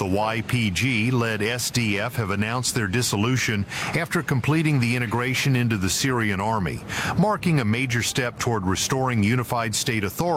The YPG-led SDF have announced their dissolution after completing the integration into the Syrian army, marking a major step toward restoring unified state authority.